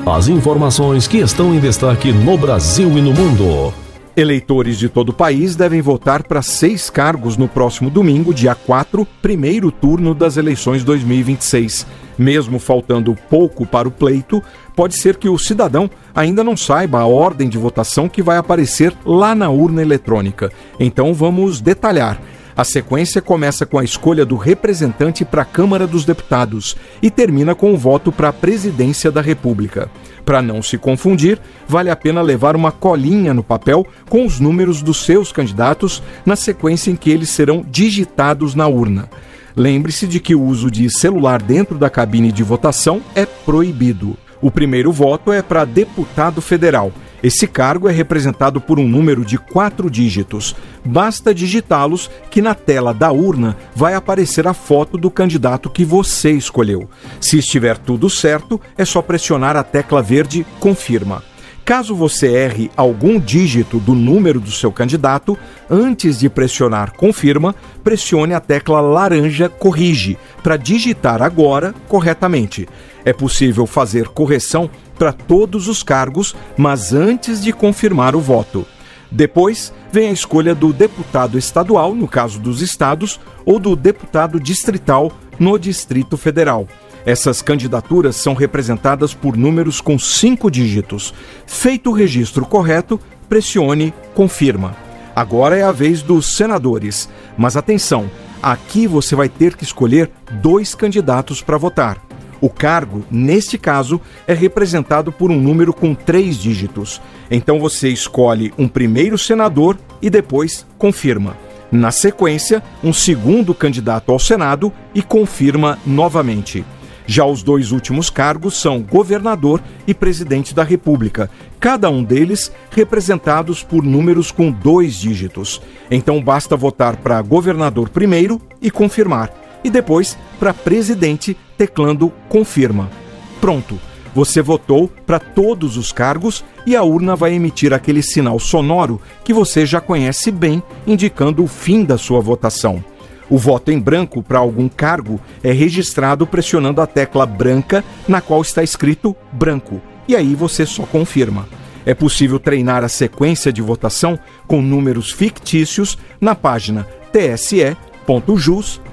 As informações que estão em destaque no Brasil e no mundo. Eleitores de todo o país devem votar para 6 cargos no próximo domingo, dia 4, primeiro turno das eleições 2026. Mesmo faltando pouco para o pleito, pode ser que o cidadão ainda não saiba a ordem de votação que vai aparecer lá na urna eletrônica. Então vamos detalhar. A sequência começa com a escolha do representante para a Câmara dos Deputados e termina com o voto para a Presidência da República. Para não se confundir, vale a pena levar uma colinha no papel com os números dos seus candidatos na sequência em que eles serão digitados na urna. Lembre-se de que o uso de celular dentro da cabine de votação é proibido. O primeiro voto é para deputado federal. Esse cargo é representado por um número de 4 dígitos. Basta digitá-los que na tela da urna vai aparecer a foto do candidato que você escolheu. Se estiver tudo certo, é só pressionar a tecla verde Confirma. Caso você erre algum dígito do número do seu candidato, antes de pressionar Confirma, pressione a tecla laranja Corrige para digitar agora corretamente. É possível fazer correção para todos os cargos, mas antes de confirmar o voto. Depois, vem a escolha do deputado estadual, no caso dos estados, ou do deputado distrital, no Distrito Federal. Essas candidaturas são representadas por números com 5 dígitos. Feito o registro correto, pressione Confirma. Agora é a vez dos senadores. Mas atenção, aqui você vai ter que escolher 2 candidatos para votar. O cargo, neste caso, é representado por um número com 3 dígitos. Então você escolhe um primeiro senador e depois confirma. Na sequência, um segundo candidato ao Senado e confirma novamente. Já os 2 últimos cargos são governador e presidente da República, cada um deles representados por números com 2 dígitos. Então basta votar para governador primeiro e confirmar, e depois para presidente teclando Confirma. Pronto, você votou para todos os cargos e a urna vai emitir aquele sinal sonoro que você já conhece bem, indicando o fim da sua votação. O voto em branco para algum cargo é registrado pressionando a tecla branca na qual está escrito branco, e aí você só confirma. É possível treinar a sequência de votação com números fictícios na página tse.jus.br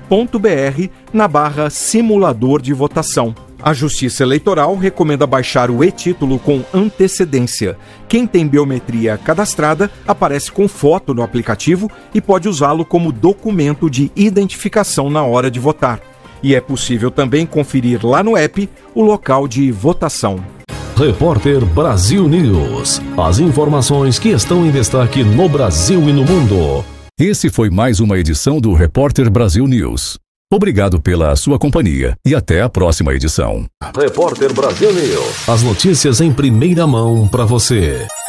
na barra simulador de votação. A Justiça Eleitoral recomenda baixar o e-título com antecedência. Quem tem biometria cadastrada aparece com foto no aplicativo e pode usá-lo como documento de identificação na hora de votar. E é possível também conferir lá no app o local de votação. Repórter Brasil News. As informações que estão em destaque no Brasil e no mundo. Esse foi mais uma edição do Repórter Brasil News. Obrigado pela sua companhia e até a próxima edição. Repórter Brasil News. As notícias em primeira mão para você.